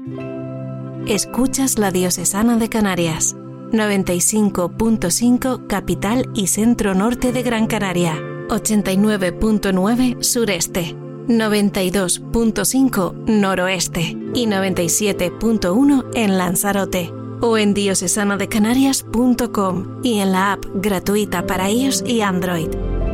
Escuchas la Diocesana de Canarias, 95.5 capital y centro norte de Gran Canaria, 89.9 sureste, 92.5 noroeste y 97.1 en Lanzarote, o en diocesanadecanarias.com y en la app gratuita para iOS y Android.